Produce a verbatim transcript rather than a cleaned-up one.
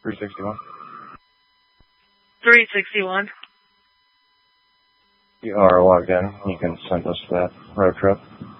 three sixty-one. three sixty-one. You are logged in. You can send us that road trip.